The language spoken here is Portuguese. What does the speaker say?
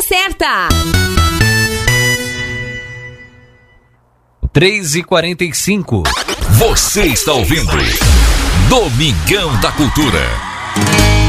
certa. 3h45. Você está ouvindo Domingão da Cultura.